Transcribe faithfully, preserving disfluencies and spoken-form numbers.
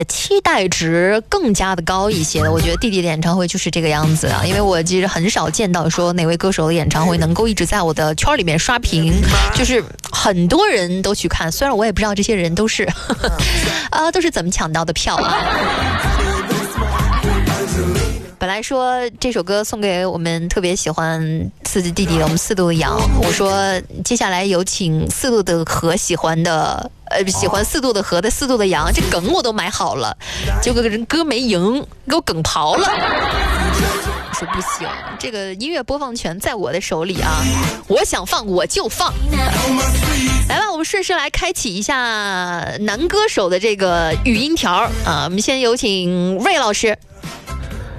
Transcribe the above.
期待值更加的高一些的。我觉得弟弟的演唱会就是这个样子啊，因为我其实很少见到说哪位歌手的演唱会能够一直在我的圈里面刷屏，就是很多人都去看，虽然我也不知道这些人都是呵呵啊都是怎么抢到的票啊。本来说这首歌送给我们特别喜欢四弟弟的我们四度的羊，我说接下来有请四度的和喜欢的呃喜欢四度的和的四度的羊，这梗我都买好了，结果人歌没赢，给我梗刨了。说不行，这个音乐播放权在我的手里啊，我想放我就放。来吧，我们顺势来开启一下男歌手的这个语音条啊，我们先有请瑞老师。